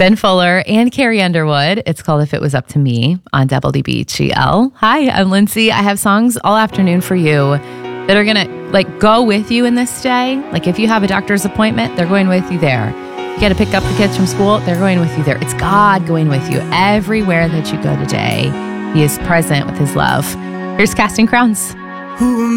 Ben Fuller and Carrie Underwood. It's called If It Was Up to Me on WBGL. Hi, I'm Lindsay. I have songs all afternoon for you that are going to go with you in this day. Like if you have a doctor's appointment, they're going with you there. You got to pick up the kids from school, they're going with you there. It's God going with you everywhere that you go today. He is present with his love. Here's Casting Crowns.